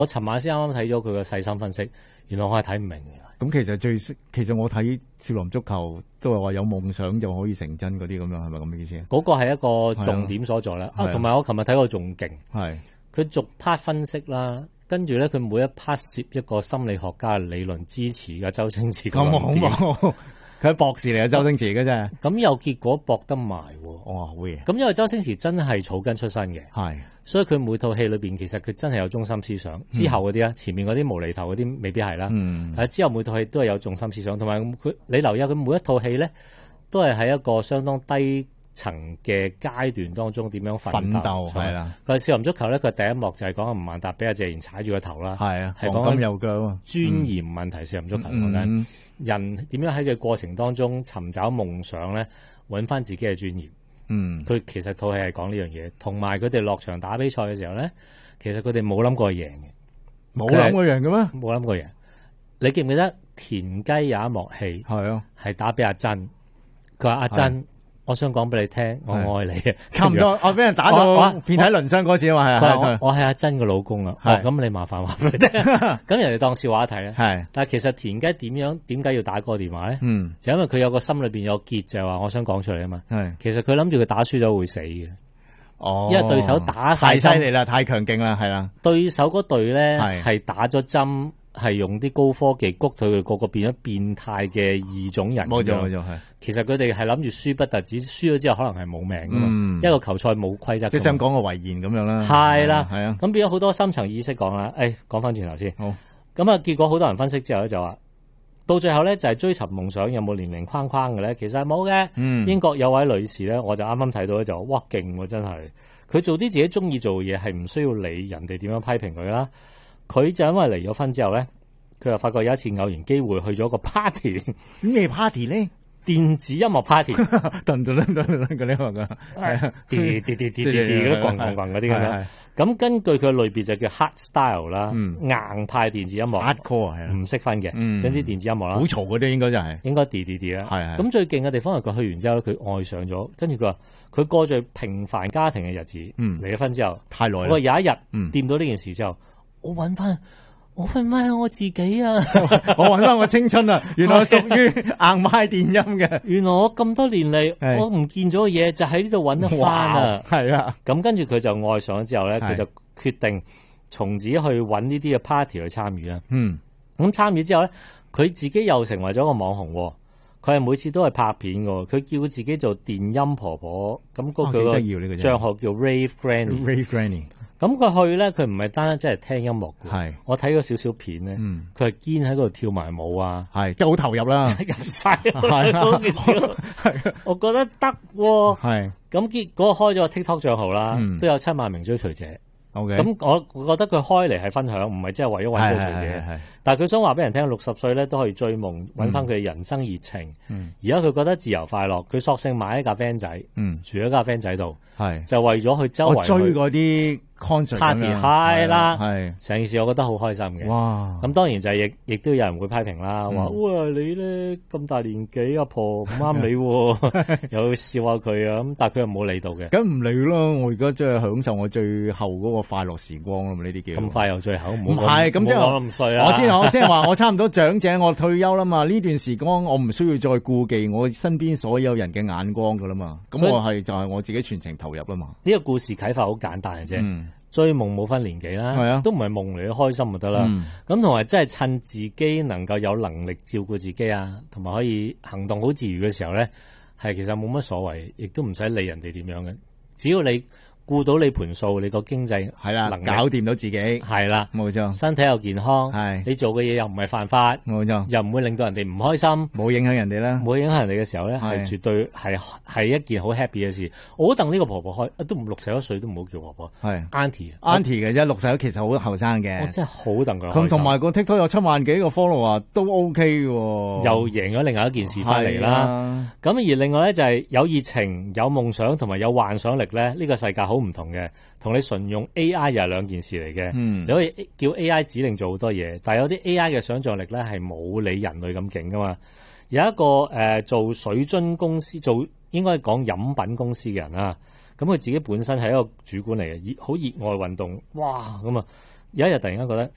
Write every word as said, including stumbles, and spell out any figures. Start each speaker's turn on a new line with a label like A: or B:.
A: 我尋晚先啱啱睇咗佢嘅細心分析，原來我係睇唔明嘅。
B: 咁其實最其實我睇少林足球都係話有夢想就可以成真嗰啲咁樣，係咪咁嘅意思？
A: 嗰個係一個重點所在啦。啊，同埋我琴日睇過仲勁，係佢逐 part 分析啦，跟住咧佢每一 part 攝一個心理學家嘅理論支持嘅周星馳嘅論點。
B: 佢係博士嚟嘅，周星馳嘅啫。
A: 咁又結果駁得埋喎。
B: 哦，好嘢。
A: 咁因為周星馳真係草根出身嘅，係，所以佢每套戲裏邊其實佢真係有中心思想。之後嗰啲啊，前面嗰啲無厘頭嗰啲未必係啦。嗯。但係之後每套戲都係有重心思想，同埋佢你留意佢每一套戲咧，都係喺一個相當低層嘅階段當中點樣奮鬥係啦。佢少林足球咧，佢第一幕就係講阿吳孟達俾阿謝賢踩住個頭啦。係啊，黃金右腳啊，尊嚴問題。少林足球講緊人點樣喺嘅過程當中尋找夢想咧，揾翻自己嘅尊嚴。嗯，佢其實套戲係講呢樣嘢，同埋佢哋落場打比賽嘅時候咧，其實佢哋冇諗過贏嘅，
B: 冇諗過贏嘅咩？
A: 冇諗過贏。你記唔記得田雞有一幕戲係啊，係打俾阿珍，佢話阿珍。我想講俾你聽，我愛你啊！
B: 差唔多，我俾人打到遍體鱗傷嗰次啊嘛，係啊，
A: 我係阿珍嘅老公啊。哦，咁你麻煩話俾佢聽，咁人哋當笑話睇咧。係，但係其實田雞點樣點解要打嗰個電話咧？嗯，就因為佢有個心裏邊有結，就係話我想講出嚟啊嘛。係，其實佢諗住佢打輸咗會死嘅。哦，因為對手打晒
B: 太犀利啦，太強勁啦，係啦。
A: 對手嗰隊咧係打咗針。係用啲高科技谷佢哋個個變咗變態嘅異種人。冇錯冇錯，係。其實佢哋係諗住輸不特止，輸咗之後可能係冇命噶嘛。嗯、一個球賽冇規則。即係
B: 想講個遺言咁樣啦。
A: 係啦，
B: 係啊。
A: 咁變咗好多深層意識講啦。誒、哎，講翻轉頭先。好。咁啊，結果好多人分析之後咧，就話到最後咧就係追尋夢想有冇年齡框框嘅咧？其實係冇嘅。嗯。英國有位女士咧，我就啱啱睇到咧就哇勁喎，真係。佢做啲自己中意做嘅嘢，係唔需要理人哋點樣批評佢啦。佢就因為離咗婚之後咧，佢又發覺有一次偶然機會去咗個 party，
B: 咩 party 咧？
A: 電子音樂 party，
B: 噔噔噔噔噔嗰啲係嘛？係啊，
A: 啲啲啲啲啲啲嗰啲滾滾滾嗰啲咁樣。咁根據佢嘅類別就叫 hard style 啦，硬派電子音樂
B: hardcore 係啊，
A: 唔識分嘅，總之電子音樂啦，
B: 好嘈嗰啲應該就係
A: 應該啲啲啲啦。
B: 係係。
A: 咁最勁嘅地方係佢去完之後咧，佢愛上咗，跟住佢話佢過住平凡家庭嘅日子，離咗婚之後太耐啦。我有一日掂到呢件事之後。我揾翻，我揾翻我自己啊！
B: 我揾翻我青春啊！原來屬於硬派電音嘅。
A: 原來我咁多年嚟，我唔見咗嘅嘢就喺呢度揾得翻啊！
B: 係啊！
A: 咁跟住佢就愛上咗之後咧，佢就決定從此去揾呢啲嘅 party 去參與啊。嗯。咁參與之後咧，佢自己又成為咗個網紅。佢係每次都係拍片嘅，佢叫自己做電音婆婆。咁嗰佢個帳號叫 Rave Granny。
B: Rave Granny。咁
A: 佢去咧，佢唔係單單即係聽音樂嘅。係，我睇咗少少片咧，佢係堅喺嗰度跳埋舞啊，
B: 係，即係好投入啦，
A: 入晒嗰件事。係，我覺得得喎。係，咁結果開咗個 TikTok 帳號啦，都有七萬名追隨者。OK，咁我我覺得佢開嚟係分享，唔係即係為咗揾追隨者。但係佢想話俾人聽，六十歲咧都可以追夢，揾翻佢嘅人生熱情。而家佢覺得自由快樂，佢索性買一架 van 仔，住喺架 van 仔度，係就為咗去周圍
B: 追嗰啲 concert
A: party 係啦，係成件事我覺得好開心嘅。哇！咁當然就係亦亦都有人會批評啦，話哇你咧咁大年紀，阿婆唔啱你，又笑下佢啊咁，但係佢又冇理到嘅。
B: 咁唔理咯，我而家即係享受我最後嗰個快樂時光啦嘛，呢啲叫
A: 咁快又最後，
B: 唔係咁即係我咁衰啊！我知我即係話我差唔多長者，我退休啦嘛，呢段時光我唔需要再顧忌我身邊所有人嘅眼光噶啦嘛，咁我係就係我自己全程投入啦嘛。
A: 呢個故事啟發好簡單嘅啫。追夢冇分年紀啦，啊、都唔係夢嚟，開心就得啦。咁同埋真係趁自己能夠有能力照顧自己啊，同埋可以行動好自如嘅時候咧，係其實冇乜所謂，亦都唔使理人哋點樣嘅，只要你顧到你盤數，你個經濟
B: 係啦，搞掂到自己
A: 係啦，
B: 冇錯，
A: 身體又健康，係你做嘅嘢又唔係犯法，
B: 冇錯，
A: 又唔會令到人哋唔開心，
B: 冇影響人哋啦，
A: 冇影響人哋嘅時候咧，係絕對係係一件好 happy 嘅事。我都戥呢個婆婆開，都六十一歲都唔好叫婆婆，係 auntie
B: auntie 嘅啫，六十一其實好後生嘅，
A: 我真係好戥佢。
B: 咁同埋個 TikTok 有七萬幾個 follow 啊，都 OK 嘅，
A: 又贏咗另外一件事翻嚟啦。咁而另外咧就係有熱情、有夢想同埋有幻想力咧，呢個世界好唔同嘅。同你純用 A I 又係兩件事嚟嘅，嗯、你可以叫 A I 指令做好多嘢，但係有啲 A I 嘅想像力咧係冇你人類咁勁噶嘛。有一個誒、呃、做水樽公司，做應該講飲品公司嘅人啊，咁佢自己本身係一個主管嚟嘅，熱好熱愛運動，哇咁啊！有一日突然間覺得